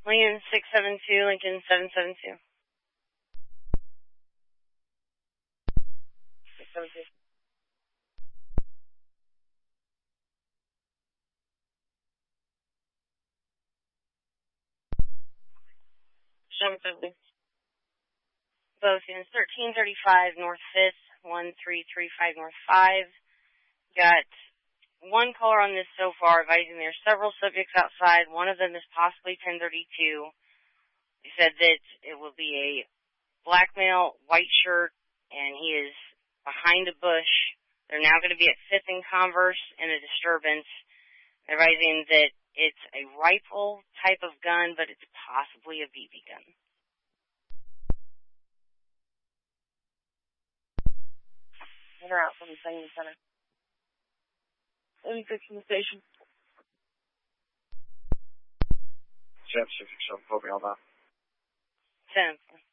Lincoln 672, Lincoln 772. 672. Both in 1335 North 5th, 1335 North 5. Got one caller on this so far, advising there are several subjects outside. One of them is possibly 1032. He said that it will be a black male, white shirt, and he is behind a bush. They're now going to be at 5th and Converse in a disturbance, advising that it's a rifle type of gun, but it's possibly a BB gun. They're out from the Sangamon Center. 86 from the station. Jeff, 667, put me on that. 10.